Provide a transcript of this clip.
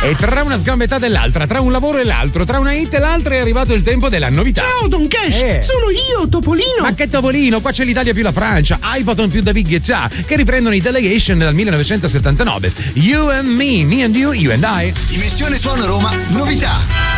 E tra una sgambettata e l'altra, tra un lavoro e l'altro, tra una hit e l'altra è arrivato il tempo della novità. Ciao Don Cash, sono io, Topolino. Ma che Topolino? Qua c'è l'Italia più la Francia, iPhone più David Guetta, che riprendono i Delegation dal 1979. You and me and you, you and I. Dimensione Suono Roma, novità.